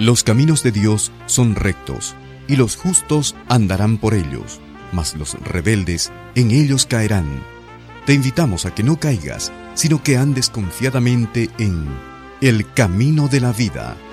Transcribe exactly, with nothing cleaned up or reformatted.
Los caminos de Dios son rectos, y los justos andarán por ellos, mas los rebeldes en ellos caerán. Te invitamos a que no caigas, sino que andes confiadamente en el camino de la vida.